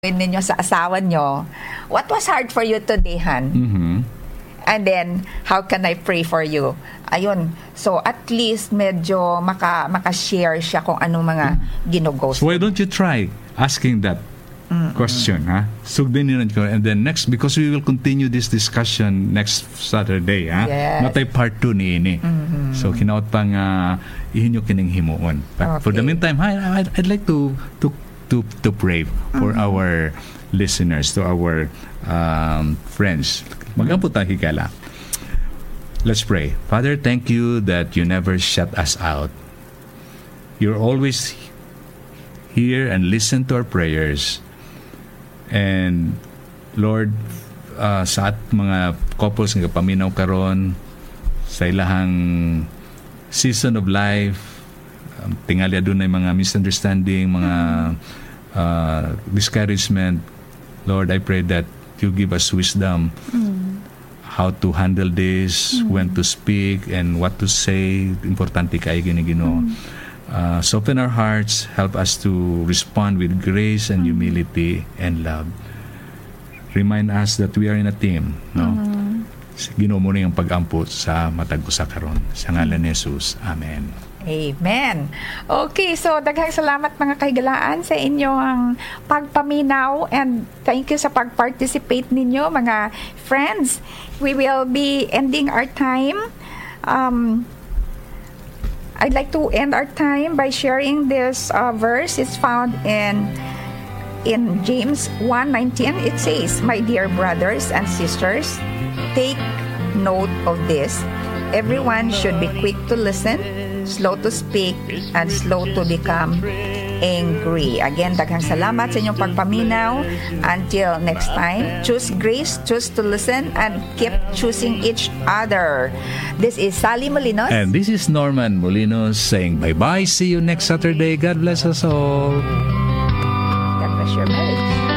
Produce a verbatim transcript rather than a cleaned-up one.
ninyo sa asawa nyo, what was hard for you today, Han? Mm-hmm. And then, how can I pray for you? Ayun. So, at least medyo maka, maka-share siya kung anong mga ginugo. So why don't you try asking that mm-hmm. question, ha? Sugdin nyo ko. And then next, because we will continue this discussion next Saturday, ha? Yes. Matay part two ni ini. Mm-hmm. So, kinaot pang uh, ihinyo kining himuon. But okay. for the meantime, hi, I'd, I'd like to to to to pray for mm-hmm. our listeners, to our um, friends. Magampot ang higala. Let's pray. Father, thank you that you never shut us out. You're always here and listen to our prayers. And Lord, uh, sa at mga couples nga paminaw karon sa ilahang season of life, um, tingali adun na mga misunderstanding, mga uh, discouragement. Lord, I pray that you give us wisdom mm. how to handle this, mm. when to speak, and what to say. Importante kayo ginigino. Mm. Uh, soften our hearts, help us to respond with grace and humility and love. Remind us that we are in a team, no? Mm. Ginoo mo rin ang pag-ampot sa matag usa karon. Sa ngalan ni Jesus. Amen. Amen. Okay, so daghang salamat mga kahigalaan sa inyong pagpaminaw, and thank you sa pag-participate ninyo mga friends. We will be ending our time. Um, I'd like to end our time by sharing this uh, verse. It's found in in James one nineteen. It says, "My dear brothers and sisters, take note of this. Everyone should be quick to listen, slow to speak, and slow to become angry." Again, daghang salamat sa inyong pagpaminaw. Until next time, choose grace, choose to listen, and keep choosing each other. This is Sally Molinos. And this is Norman Molinos saying bye-bye. See you next Saturday. God bless us all. God bless your marriage.